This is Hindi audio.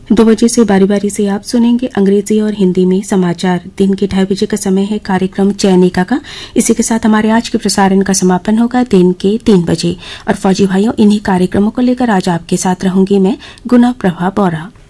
2 बजे से बारी बारी से आप सुनेंगे अंग्रेजी और हिंदी में समाचार। दिन के 2:30 बजे का समय है कार्यक्रम चयनिका का। इसी के साथ हमारे आज के प्रसारण का समापन होगा दिन के 3 बजे। और फौजी भाइयों, इन्हीं कार्यक्रमों को लेकर आज आपके साथ रहूंगी मैं गुना प्रभा बोरा।